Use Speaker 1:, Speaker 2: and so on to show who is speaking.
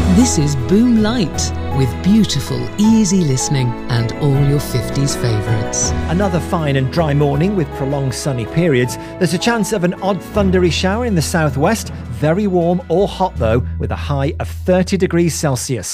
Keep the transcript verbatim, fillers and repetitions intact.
Speaker 1: This is Boom Light, with beautiful, easy listening and all your fifties favourites.
Speaker 2: Another fine and dry morning with prolonged sunny periods. There's a chance of an odd thundery shower in the southwest. Very warm or hot though, with a high of thirty degrees Celsius.